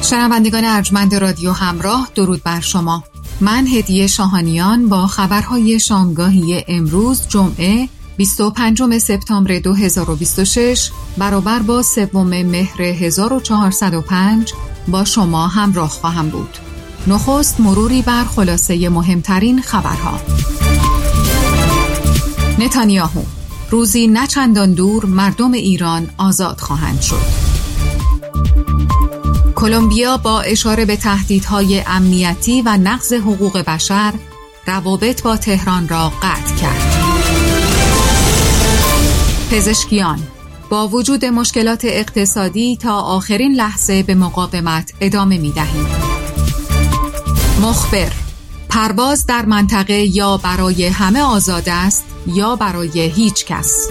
شنوندگان ارجمند رادیو همراه، درود بر شما. من هدیه شاهانیان با خبرهای شامگاهی امروز جمعه 25 سپتامبر 2026 برابر با 3 مهر 1405 با شما همراه خواهم بود. نخست مروری بر خلاصه مهمترین خبرها. نتانیاهو: روزی نه چندان دور مردم ایران آزاد خواهند شد. کلمبیا با اشاره به تهدیدهای امنیتی و نقض حقوق بشر روابط با تهران را قطع کرد. پزشکیان: با وجود مشکلات اقتصادی تا آخرین لحظه به مقاومت ادامه می‌دهیم. مخبر: پرواز در منطقه یا برای همه آزاد است یا برای هیچ کس.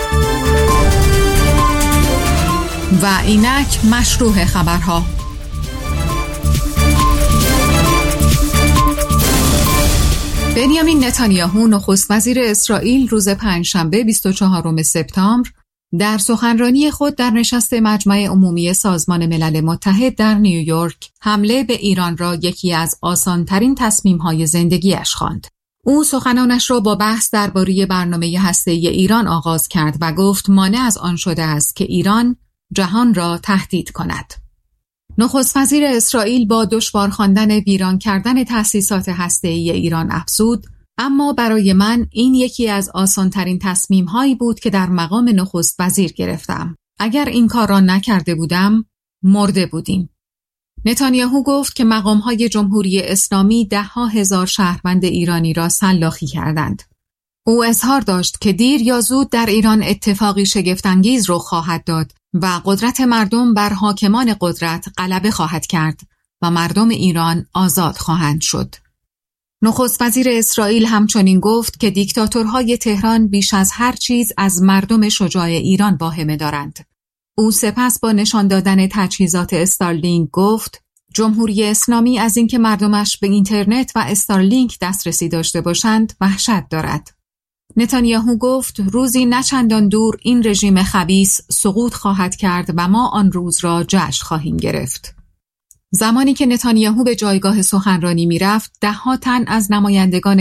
و اینک مشروع خبرها. بنیامین نتانیاهو نخست وزیر اسرائیل روز پنجشنبه 24 سپتامبر در سخنرانی خود در نشست مجمع عمومی سازمان ملل متحد در نیویورک حمله به ایران را یکی از آسان‌ترین تصمیم‌های زندگیش خواند. او سخنانش را با بحث درباره برنامه هسته‌ای ایران آغاز کرد و گفت مانع از آن شده است که ایران جهان را تهدید کند. نخست وزیر اسرائیل با دشوار خواندن ویران کردن تأسیسات هسته‌ای ایران افزود: اما برای من این یکی از آسان‌ترین تصمیم‌هایی بود که در مقام نخست وزیر گرفتم. اگر این کار را نکرده بودم، مرده بودیم. نتانیاهو گفت که مقام‌های جمهوری اسلامی 10,000 شهروند ایرانی را سلاخی کردند. او اظهار داشت که دیر یا زود در ایران اتفاقی شگفت‌انگیز رخ خواهد داد و قدرت مردم بر حاکمان قدرت غلبه خواهد کرد و مردم ایران آزاد خواهند شد. نخست وزیر اسرائیل همچنین گفت که دیکتاتورهای تهران بیش از هر چیز از مردم شجاع ایران واهمه دارند. او سپس با نشان دادن تجهیزات استارلینک گفت: جمهوری اسلامی از اینکه مردمش به اینترنت و استارلینک دسترسی داشته باشند وحشت دارد. نتانیاهو گفت روزی نه چندان دور این رژیم خبیث سقوط خواهد کرد و ما آن روز را جشن خواهیم گرفت. زمانی که نتانیاهو به جایگاه سخنرانی می‌رفت، 10 تن از نمایندگان